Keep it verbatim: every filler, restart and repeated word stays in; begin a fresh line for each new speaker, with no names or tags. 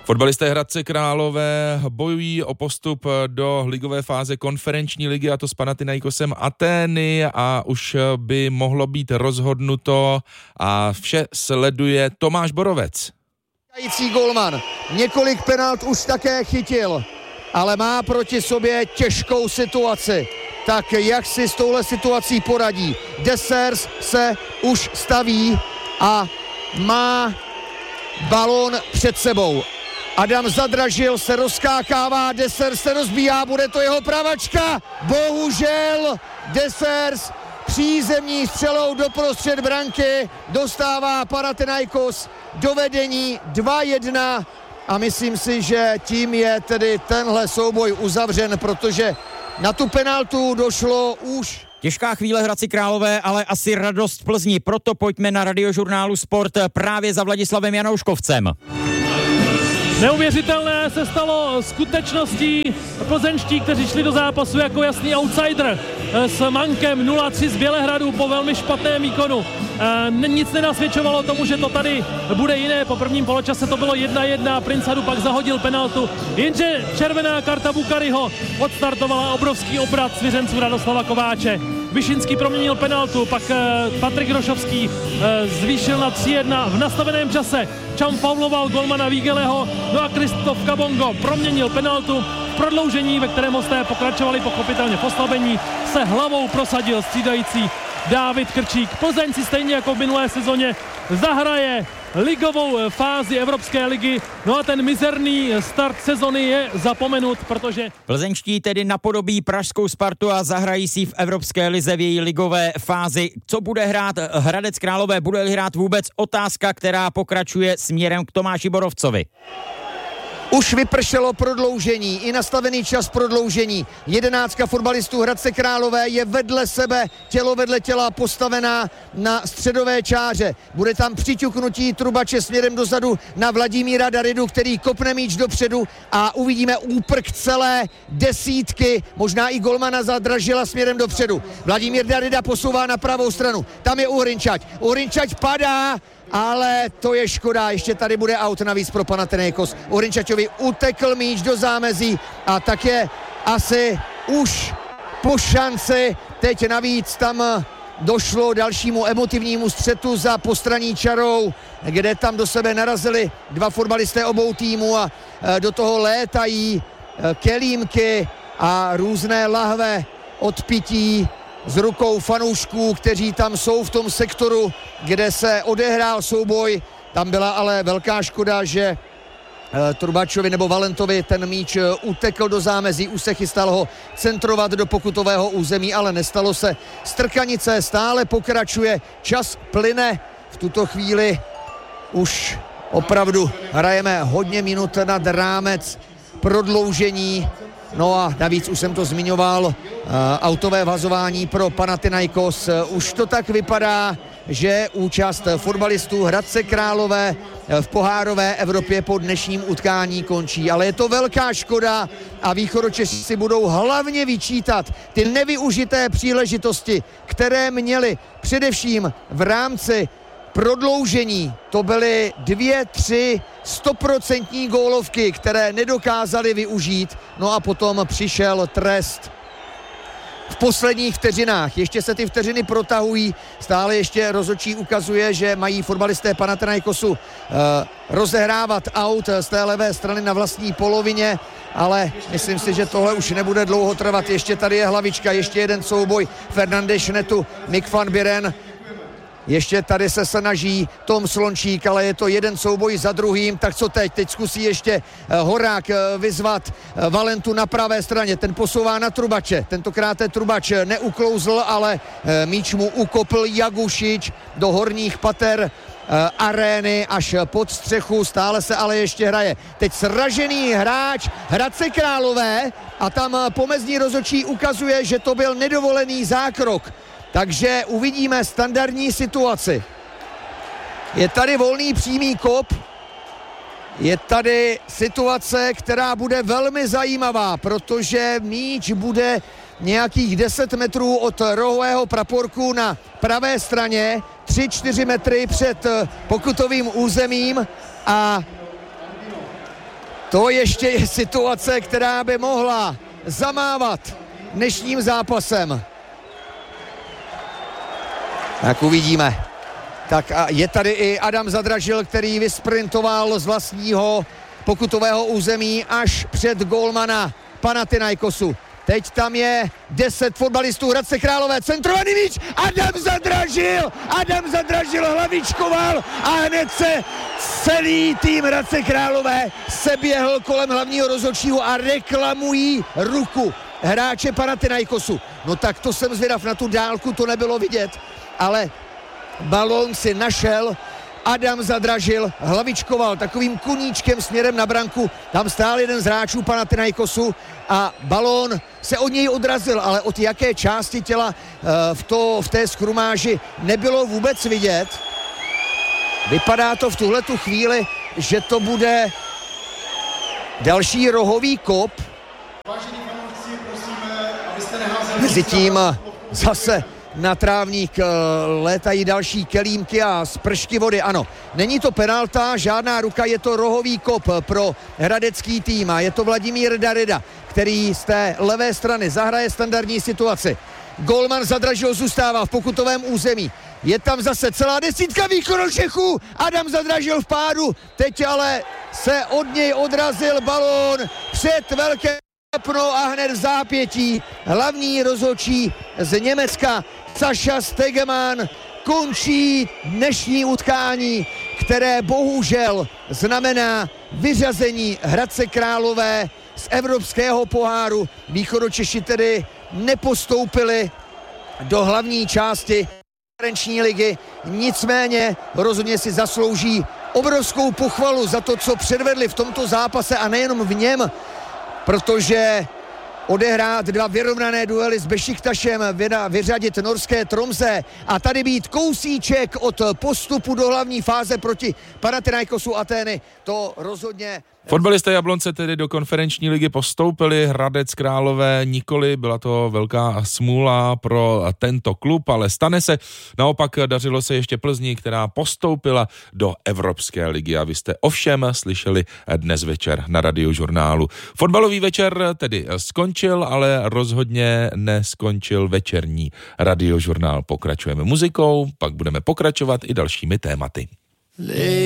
Fotbalisté Hradce Králové bojují o postup do ligové fáze konferenční ligy, a to s Panathinaikosem Atény, a už by mohlo být rozhodnuto a vše sleduje Tomáš Borovec.
Golman několik penalt už také chytil, ale má proti sobě těžkou situaci. Tak jak si s touhle situací poradí? Dessers se už staví a má balón před sebou. Adam Zadražil se rozkákává, Dessers se rozbíjá, bude to jeho pravačka. Bohužel Dessers přízemní střelou doprostřed branky dostává Panathinaikos do vedení dva jedna a myslím si, že tím je tedy tenhle souboj uzavřen, protože na tu penaltu došlo už.
Těžká chvíle Hradci Králové, ale asi radost Plzni, proto pojďme na Radiožurnálu Sport právě za Vladislavem Janouškovcem.
Neuvěřitelné se stalo skutečností. Plzeňští, kteří šli do zápasu jako jasný outsider s mankem nula tři z Bělehradu po velmi špatném výkonu. Nic nenasvědčovalo tomu, že to tady bude jiné. Po prvním poločase to bylo jedna jedna, Prince Hadu pak zahodil penaltu. Jenže červená karta Bukariho odstartovala obrovský obrat svěřenců Radoslava Kováče. Vyšinský proměnil penaltu, pak Patrik Rošovský zvýšil na tři jedna v nastaveném čase. Čam fauloval golmana Vígeleho, no a Kristof Kabongo proměnil penaltu. V prodloužení, ve kterém hosté pokračovali pochopitelně v oslabení, se hlavou prosadil střídající Dávid Krčík. Plzeň si stejně jako v minulé sezóně zahraje ligovou fázi Evropské ligy. No a ten mizerný start sezony je zapomenut, protože
plzeňští tedy napodobí pražskou Spartu a zahrají si v Evropské lize v její ligové fázi. Co bude hrát Hradec Králové? Bude hrát vůbec? Otázka, která pokračuje směrem k Tomáši Borovcovi.
Už vypršelo prodloužení, i nastavený čas prodloužení. Jedenáctka fotbalistů Hradce Králové je vedle sebe, tělo vedle těla postavená na středové čáře. Bude tam přiťuknutí Trubače směrem dozadu na Vladimíra Daridu, který kopne míč dopředu a uvidíme úprk celé desítky, možná i golmana Zadražila směrem dopředu. Vladimír Darida posouvá na pravou stranu, tam je Uhrinčať. Uhrinčať padá, ale to je škoda, ještě tady bude aut navíc pro Panathinaikos. Uhrinčaťovi utekl míč do zámezí a tak je asi už po šanci. Teď navíc tam došlo dalšímu emotivnímu střetu za postranní čarou, kde tam do sebe narazili dva fotbalisté obou týmů a do toho létají kelímky a různé lahve od pití z rukou fanoušků, kteří tam jsou v tom sektoru, kde se odehrál souboj. Tam byla ale velká škoda, že Trubačovi nebo Valentovi ten míč utekl do zámezí, už se chystal ho centrovat do pokutového území, ale nestalo se. Strkanice stále pokračuje, čas plyne, v tuto chvíli už opravdu hrajeme hodně minut nad rámec prodloužení. No a navíc už jsem to zmiňoval, uh, autové vhazování pro Panathinaikos. Uh, už to tak vypadá, že účast fotbalistů Hradce Králové v pohárové Evropě po dnešním utkání končí. Ale je to velká škoda a Východočeši si budou hlavně vyčítat ty nevyužité příležitosti, které měli především v rámci prodloužení. To byly dvě, tři stoprocentní gólovky, které nedokázali využít. No a potom přišel trest v posledních vteřinách. Ještě se ty vteřiny protahují. Stále ještě rozhodčí ukazuje, že mají fotbalisté Panathinaikosu eh, rozehrávat aut z té levé strany na vlastní polovině, ale myslím si, že tohle už nebude dlouho trvat. Ještě tady je hlavička, ještě jeden souboj Fernandez Šnetu, Mick van Buren. Ještě tady se snaží Tom Slončík, ale je to jeden souboj za druhým, tak co teď? Teď zkusí ještě Horák vyzvat Valentu na pravé straně, ten posouvá na Trubače, tentokrát ten Trubač neuklouzl, ale míč mu ukopl Jagušič do horních pater arény až pod střechu, stále se ale ještě hraje. Teď sražený hráč Hradce Králové a tam pomezní rozhodčí ukazuje, že to byl nedovolený zákrok. Takže uvidíme standardní situaci. Je tady volný přímý kop. Je tady situace, která bude velmi zajímavá, protože míč bude nějakých deset metrů od rohového praporku na pravé straně, tři čtyři metry před pokutovým územím a To ještě je situace, která by mohla zamávat dnešním zápasem. Tak uvidíme. Tak a je tady i Adam Zadražil, který vysprintoval z vlastního pokutového území až před gólmana Panathinaikosu. Teď tam je deset fotbalistů Hradce Králové, centrovaný míč, Adam Zadražil, Adam Zadražil hlavičkoval a hned se celý tým Hradce Králové se běhl kolem hlavního rozhodčího a reklamují ruku hráče Panathinaikosu. No tak to jsem zvědav, na tu dálku to nebylo vidět, ale balón si našel, Adam Zadražil, hlavičkoval takovým kuníčkem směrem na branku, tam stál jeden z hráčů Panathinaikosu a balón se od něj odrazil, ale od jaké části těla v, to, v té skrumáži nebylo vůbec vidět. Vypadá to v tuhletu chvíli, že to bude další rohový kop. Mezitím zase na trávník létají další kelímky a spršky vody. Ano, není to penalta, žádná ruka, je to rohový kop pro hradecký tým a je to Vladimír Darida, který z té levé strany zahraje standardní situaci. Golman Zadražil zůstává v pokutovém území. Je tam zase celá desítka výkonů Čechů. Adam Zadražil v pádu, teď ale se od něj odrazil balón před velké pno a hned v zápětí hlavní rozhodčí z Německa Saša Stegemann končí dnešní utkání, které bohužel znamená vyřazení Hradce Králové z evropského poháru. Východočeši tedy nepostoupili do hlavní části konferenční ligy, nicméně rozhodně si zaslouží obrovskou pochvalu za to, co předvedli v tomto zápase a nejenom v něm, protože odehrát dva vyrovnané duely s Bešiktašem, vyřadit norské Tromsø a tady být kousíček od postupu do hlavní fáze proti Panathinaikosu Atény, to rozhodně...
Fotbalisté Jablonce tedy do konferenční ligy postoupili, Hradec Králové nikoli, byla to velká smůla pro tento klub, ale stane se. Naopak dařilo se ještě Plzni, která postoupila do Evropské ligy a vy jste ovšem slyšeli dnes večer na Radiožurnálu. Fotbalový večer tedy skončil, ale rozhodně neskončil večerní Radiožurnál. Pokračujeme muzikou, pak budeme pokračovat i dalšími tématy.